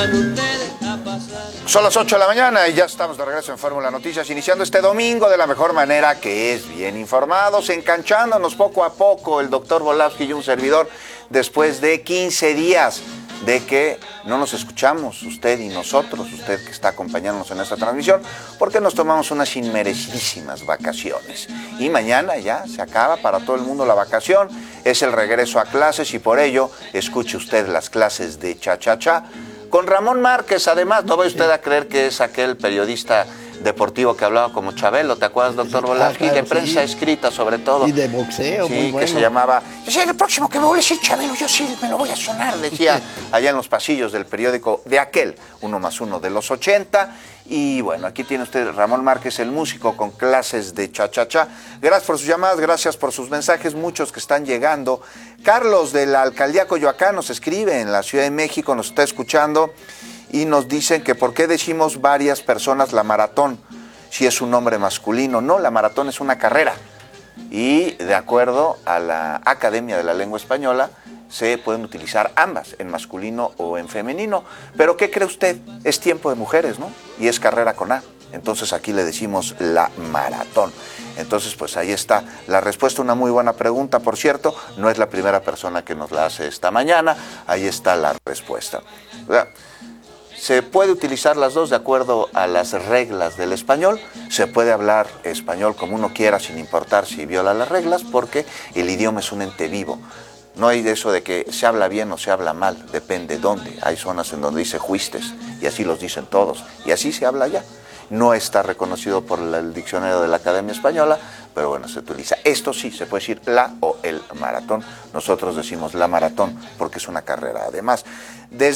Son las 8 de la mañana y ya estamos de regreso en Fórmula Noticias, iniciando este domingo de la mejor manera, que es bien informados, enganchándonos poco a poco el doctor Volavsky y un servidor, después de 15 días de que no nos escuchamos, usted y nosotros, usted que está acompañándonos en esta transmisión, porque nos tomamos unas inmerecidísimas vacaciones. Y mañana ya se acaba para todo el mundo la vacación, es el regreso a clases y por ello escuche usted las clases de cha-cha-cha con Ramón Márquez. Además, no vaya usted a creer que es aquel periodista deportivo que hablaba como Chabelo, ¿te acuerdas, doctor Volavsky? Claro, de prensa escrita sobre todo. Y de boxeo, sí, muy bueno. que se llamaba, el próximo que me vuelve a decir Chabelo, yo sí me lo voy a sonar, decía allá en los pasillos del periódico de aquel, 1+1 de los 80. Y bueno, aquí tiene usted Ramón Márquez, el músico, con clases de cha-cha-cha. Gracias por sus llamadas, gracias por sus mensajes, muchos que están llegando. Carlos de la Alcaldía Coyoacán nos escribe en la Ciudad de México, nos está escuchando y nos dicen que por qué decimos varias personas la maratón si es un nombre masculino. No, la maratón es una carrera y de acuerdo a la Academia de la Lengua Española se pueden utilizar ambas, en masculino o en femenino. Pero ¿qué cree usted? Es tiempo de mujeres, ¿no? Y es carrera con A. Entonces aquí le decimos la maratón. Entonces pues ahí está la respuesta, una muy buena pregunta, por cierto, no es la primera persona que nos la hace esta mañana, ahí está la respuesta. Se puede utilizar las dos de acuerdo a las reglas del español, se puede hablar español como uno quiera sin importar si viola las reglas, porque el idioma es un ente vivo. No hay de eso de que se habla bien o se habla mal, depende dónde. Hay zonas en donde dice juistes y así los dicen todos y así se habla allá. No está reconocido por el diccionario de la Academia Española, pero bueno, se utiliza. Esto sí, se puede decir la o el maratón. Nosotros decimos la maratón porque es una carrera. Además, desde